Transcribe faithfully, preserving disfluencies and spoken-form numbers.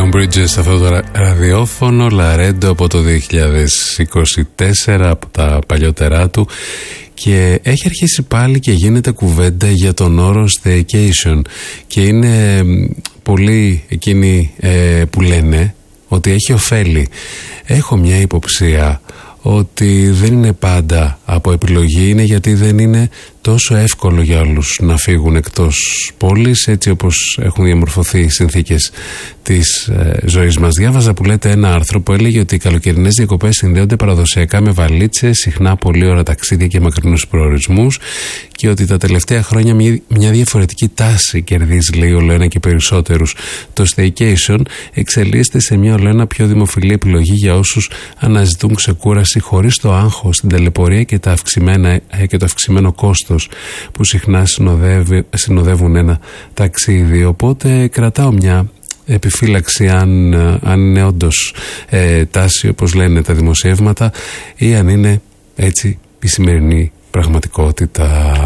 Leon Bridges σε αυτό το ραδιόφωνο, Λαρέντο από το δύο χιλιάδες είκοσι τέσσερα, από τα παλιότερά του, και έχει αρχίσει πάλι και γίνεται κουβέντα για τον όρο staycation, και είναι πολλοί εκείνοι ε, που λένε ότι έχει ωφέλη. Έχω μια υποψία ότι δεν είναι πάντα από επιλογή, είναι γιατί δεν είναι τόσο εύκολο για όλους να φύγουν εκτός πόλης, έτσι όπως έχουν διαμορφωθεί οι συνθήκες της ε, ζωής μας. Διάβαζα που λέτε ένα άρθρο που έλεγε ότι οι καλοκαιρινές διακοπές συνδέονται παραδοσιακά με βαλίτσες, συχνά πολλή ώρα ταξίδια και μακρινούς προορισμούς, και ότι τα τελευταία χρόνια μια, μια διαφορετική τάση κερδίζει, λέει, όλο ένα και περισσότερους. Το staycation εξελίσσεται σε μια όλο ένα πιο δημοφιλή επιλογή για όσους αναζητούν ξεκούραση χωρίς το άγχος, την ταλαιπωρία και, τα αυξημένα, και το αυξημένο κόστος που συχνά συνοδεύουν ένα ταξίδι. Οπότε κρατάω μια επιφύλαξη αν, αν είναι όντως ε, τάση όπως λένε τα δημοσιεύματα, ή αν είναι έτσι η σημερινή πραγματικότητα.